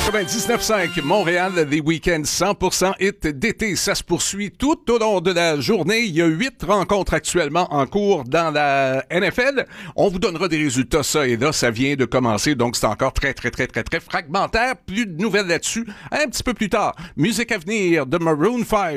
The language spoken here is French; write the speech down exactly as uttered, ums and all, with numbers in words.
quatre-vingt-dix-neuf cinq Montréal, les week-ends cent pour cent hit d'été. Ça se poursuit tout au long de la journée. Il y a huit rencontres actuellement en cours dans la N F L. On vous donnera des résultats, ça et là. Ça vient de commencer, donc c'est encore très, très, très, très, très fragmentaire. Plus de nouvelles là-dessus un petit peu plus tard. Musique à venir de Maroon cinq.